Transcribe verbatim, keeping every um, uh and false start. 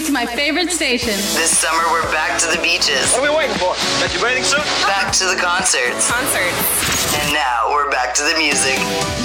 to my favorite station. This summer, we're back to the beaches. What are we waiting for? Got your bathing suit? Back to the concerts. Concerts. And now we're back to the music.